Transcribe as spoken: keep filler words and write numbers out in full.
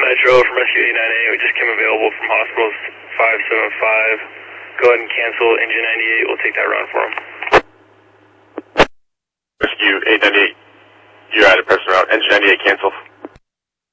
Metro from Rescue eight nine eight. We just came available from hospitals five seven five. Go ahead and cancel engine ninety-eight. We'll take that run for them. Rescue eight nine eight. You're out of person route. Engine ninety-eight, cancel.